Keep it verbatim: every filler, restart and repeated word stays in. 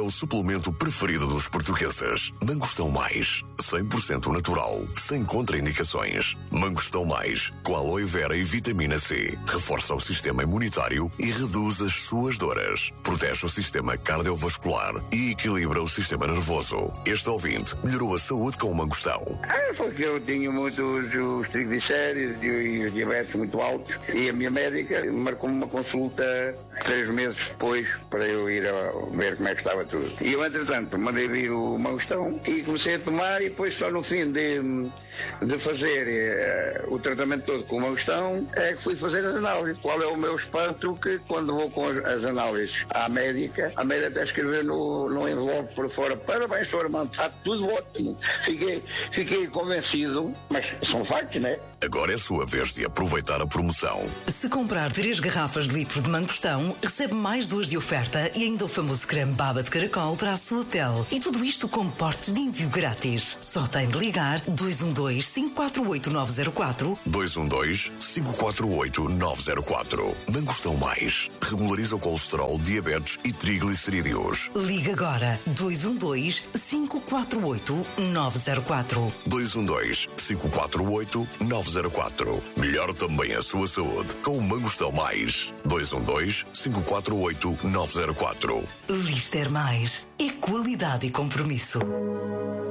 o suplemento preferido dos portugueses. Mangostão Mais, cem por cento natural, sem contraindicações. Mangostão Mais, com aloe vera e vitamina C. Reforça o sistema imunitário e reduz as suas dores. Protege o sistema cardiovascular e equilibra o sistema nervoso. Este ouvinte melhorou a saúde com o mangostão. Ah, foi que eu tinha muitos os triglicéridos e os diabetes muito altos. E a minha médica marcou-me uma consulta três meses depois para eu ir a ver como é que estava tudo. E eu, entretanto, mandei vir o mangostão e comecei a tomar, e depois só no fim de, de fazer uh, o tratamento todo com o mangostão é que fui fazer as análises. Qual é o meu espanto? Que quando vou com as análises à médica, a médica até escreveu no, no envelope por fora: parabéns, senhor Armando, está tudo ótimo. Fiquei, fiquei convencido, mas são factos, não é? Agora é a sua vez de aproveitar a promoção. Se comprar três garrafas de litro de mangostão, recebe mais duas de oferta e ainda o famoso creme baba de caracol para a sua pele. E tudo isto com portes de envio grátis. Só tem de ligar dois um dois, cinco quatro oito, nove zero quatro. dois um dois, cinco quatro oito, nove zero quatro. Mangostão Mais. Regulariza o colesterol, diabetes e triglicerídeos. Liga agora dois um dois, cinco quatro oito, nove zero quatro. dois um dois, cinco quatro oito, nove zero quatro. Melhor também a sua saúde com o Mangostão Mais. dois um dois, cinco quatro oito, nove zero quatro. Lister Mais. É qualidade e compromisso.